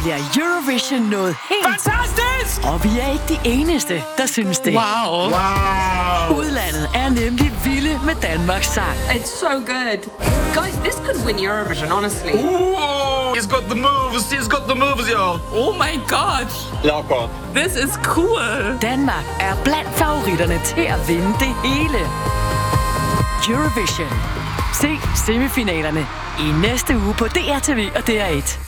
bliver Eurovision noget helt... Fantastisk! Og vi er ikke de eneste, der synes det. Wow. Udlandet er nemlig vilde med Danmarks sang. It's so good. Guys, this could win Eurovision, honestly. Ooh, he's got the moves. He's got the moves, y'all. Oh my god. Jakob. This is cool. Danmark er blandt favoritterne til at vinde det hele. Eurovision. Se semifinalerne i næste uge på DRTV og DR1.